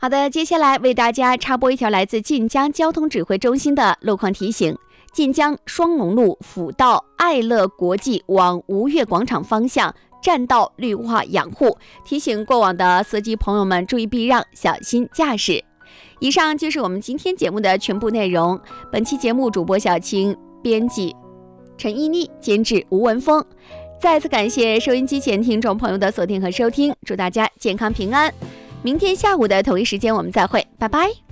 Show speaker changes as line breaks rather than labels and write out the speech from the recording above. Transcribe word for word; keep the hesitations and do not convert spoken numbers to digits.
好的，接下来为大家插播一条来自晋江交通指挥中心的路况提醒。晋江双龙路辅道爱乐国际往吴越广场方向占道绿化养护，提醒过往的司机朋友们注意避让，小心驾驶。以上就是我们今天节目的全部内容。本期节目主播小青，编辑陈依妮，监制吴文峰。再次感谢收音机前听众朋友的锁定和收听，祝大家健康平安。明天下午的同一时间我们再会，拜拜。